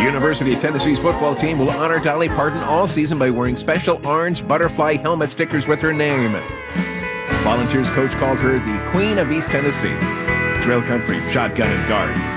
University of Tennessee's football team will honor Dolly Parton all season by wearing special orange butterfly helmet stickers with her name. Volunteers coach called her the Queen of East Tennessee. Trail Country, Shotgun and Guard.